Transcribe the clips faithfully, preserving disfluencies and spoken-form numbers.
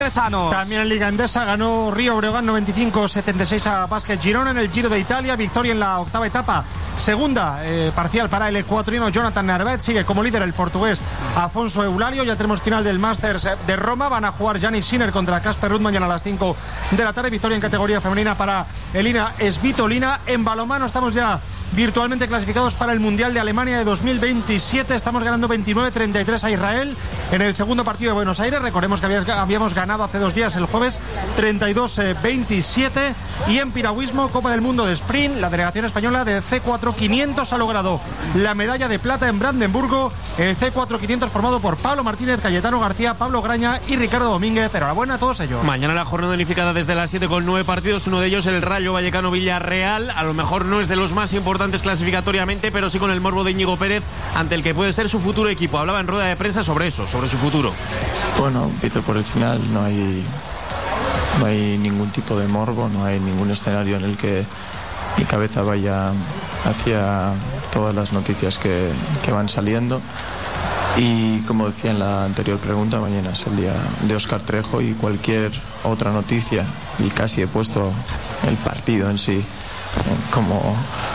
También en Liga Endesa ganó Río Breogán noventa y cinco setenta y seis a Basket Girona en el Giro de Italia. Victoria en la octava etapa. Segunda eh, parcial para el ecuatoriano Jonathan Narvet. Sigue como líder el portugués Afonso Eulario. Ya tenemos final del Masters de Roma. Van a jugar Jannik Sinner contra Casper Ruud mañana a las cinco de la tarde. Victoria en categoría femenina para Elina Svitolina. En balonmano estamos ya virtualmente clasificados para el Mundial de Alemania de dos mil veintisiete. Estamos ganando veintinueve treinta y tres a Israel en el segundo partido de Buenos Aires. Recordemos que habíamos ganado hace dos días, el jueves, treinta y dos veintisiete. Y en piragüismo, Copa del Mundo de Sprint, la delegación española de C cuatro quinientos ha logrado la medalla de plata en Brandenburgo. El C cuatro quinientos formado por Pablo Martínez, Cayetano García, Pablo Graña y Ricardo Domínguez. Enhorabuena a todos ellos. Mañana la jornada unificada desde las siete con nueve partidos. Uno de ellos el Rayo Vallecano Villarreal. A lo mejor no es de los más importantes clasificatoriamente, pero sí con el morbo de Íñigo Pérez ante el que puede ser su futuro equipo. Hablaba en rueda de prensa sobre eso, sobre su futuro. Bueno, empiezo por el final. No hay, no hay ningún tipo de morbo, no hay ningún escenario en el que mi cabeza vaya hacia todas las noticias que, que van saliendo. Y como decía en la anterior pregunta, mañana es el día de Óscar Trejo y cualquier otra noticia, y casi he puesto el partido en sí como...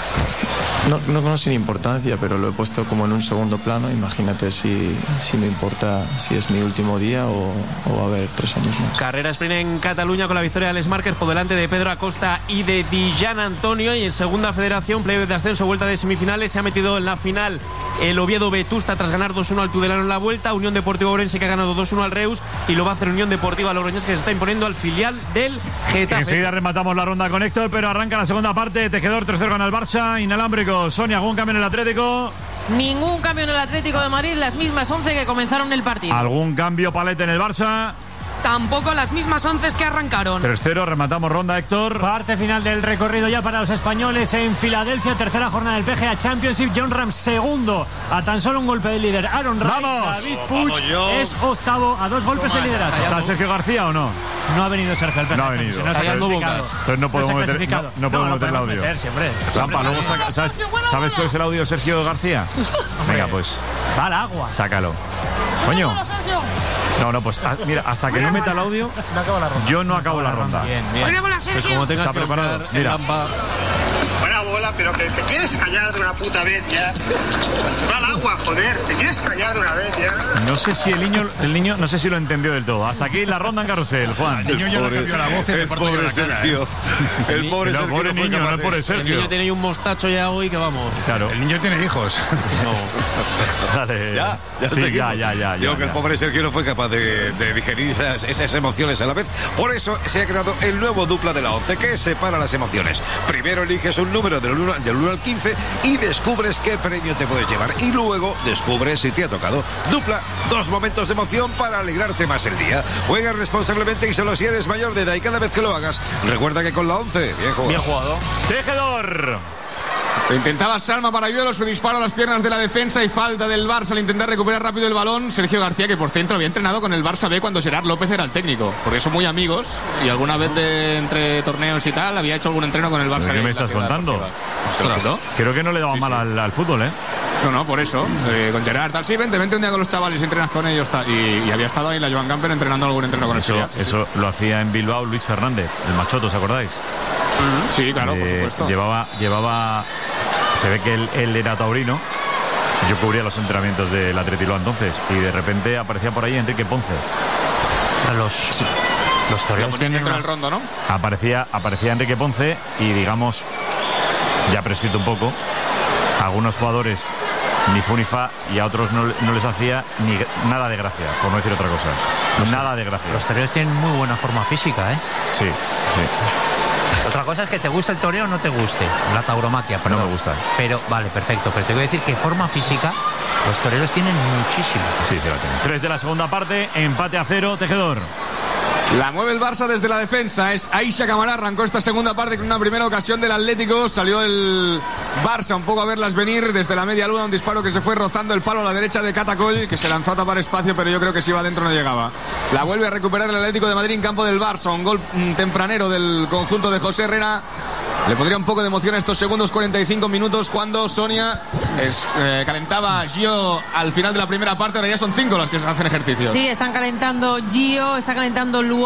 No, no, no sin importancia, pero lo he puesto como en un segundo plano. Imagínate si, si me importa si es mi último día o, o va a haber tres años más. Carrera sprint en Cataluña con la victoria de Alex Márquez por delante de Pedro Acosta y de Dijan Antonio. Y en segunda federación, playoff de ascenso, vuelta de semifinales. Se ha metido en la final el Oviedo Vetusta tras ganar dos uno al Tudelano en la vuelta. Unión Deportiva Ourense que ha ganado dos uno al Reus. Y lo va a hacer Unión Deportiva Logroñés, que se está imponiendo al filial del Getafe. Enseguida rematamos la ronda con Héctor, pero arranca la segunda parte. Tejedor, tercero gana el Barça, inalámbrico. Sonia, ¿algún cambio en el Atlético? Ningún cambio en el Atlético de Madrid, las mismas once que comenzaron el partido. ¿Algún cambio, Palete, en el Barça? Tampoco, las mismas once que arrancaron. tres cero, rematamos ronda, Héctor. Parte final del recorrido ya para los españoles en Filadelfia, tercera jornada del P G A Championship. John Ram segundo, a tan solo un golpe del líder Aaron Ray. ¡Vamos! David Puig es octavo, a dos golpes de liderazgo. ¿Está Sergio García o no? No ha venido Sergio al P G A. No ha venido. Si no se ha clasificado. Entonces no podemos no meter, no, no podemos no, meter el audio. Meter, siempre. Zampa, luego saca, ¿sabes, ¿Sabes cuál es el audio de Sergio García? Venga, pues. Va al agua. Sácalo. Coño. No, no, pues a, mira, hasta que no meta el audio, yo no acabo la ronda. Bien, bien. Pues como tengas Está que preparado. usar Mira. el AMPA. Buena bola, pero que te quieres callar de una puta vez ya. Va al agua, joder, te quieres callar de una vez ya. No sé si el niño, el niño, no sé si lo entendió del todo. Hasta aquí la ronda en carrusel, Juan. El niño ya le cambió la voz y el pobre Sergio. ¿eh? El pobre el Sergio. pobre no niño, no el pobre El Sergio. niño tiene ahí un mostacho ya hoy que vamos. Claro. El niño tiene hijos. No. Dale. Ya, ya, sí, seguimos. ya, ya, ya. Digo ya, que el ya. pobre Sergio no fue capaz de, de digerir esas, esas emociones a la vez. Por eso se ha creado el nuevo dupla de la once que separa las emociones. Primero eliges un número del uno, del uno al quince y descubres qué premio te puedes llevar. Y luego descubres si te ha tocado. Dupla, dos momentos de emoción para alegrarte más el día. Juega responsablemente y solo si eres mayor de edad, y cada vez que lo hagas, recuerda que con la once, bien jugado. Bien jugado. Tejedor. Intentaba Salma para Ayuelo, su disparo a las piernas de la defensa y falta del Barça al intentar recuperar rápido el balón. Sergio García, que por centro había entrenado con el Barça B cuando Gerard López era el técnico, porque son muy amigos y alguna vez de entre torneos y tal había hecho algún entreno con el Barça B. ¿Qué me estás contando? Ostras, ¿no? Creo que no le daba Sí, mal sí. Al, al fútbol, ¿eh? No, no, por eso. Eh, con Gerard, tal. Sí, vente, vente un día con los chavales, entrenas con ellos. Tal. Y, y había estado ahí la Joan Gamper entrenando algún entreno con el Eso, Sevilla. Sí, eso lo hacía en Bilbao Luis Fernández, el machoto, ¿os acordáis? sí. Sí, claro, por Eh, supuesto. Llevaba, llevaba. Se ve que él, él era taurino. Yo cubría los entrenamientos del Athletic entonces. Y de repente aparecía por ahí Enrique Ponce. Los, los Lo toreros ponían tienen dentro una- del rondo, ¿no? Aparecía, aparecía Enrique Ponce y, digamos, ya prescrito un poco, a algunos jugadores ni fu ni fa y a otros no, no les hacía ni nada de gracia, por no decir otra cosa. Nada de gracia. Los toreros tienen muy buena forma física, ¿eh? Sí, sí. Otra cosa es que te guste el toreo o no te guste. La tauromaquia, perdón. No me gusta. Pero, vale, perfecto. Pero te voy a decir que forma física los toreros tienen muchísimo. Sí, sí la tienen. Tres de la segunda parte, empate a cero, Tejedor. La mueve el Barça desde la defensa. Es Aisha Camará. Arrancó esta segunda parte con una primera ocasión del Atlético. Salió el Barça un poco a verlas venir desde la media luna. Un disparo que se fue rozando el palo a la derecha de Catacol, que se lanzó a tapar espacio, pero yo creo que si iba adentro no llegaba. La vuelve a recuperar el Atlético de Madrid en campo del Barça. Un gol mm, tempranero del conjunto de José Herrera. Le pondría un poco de emoción a estos segundos cuarenta y cinco minutos cuando Sonia es, eh, calentaba a Gio al final de la primera parte. Ahora ya son cinco las que se hacen ejercicios. Sí, están calentando Gio, está calentando Luo.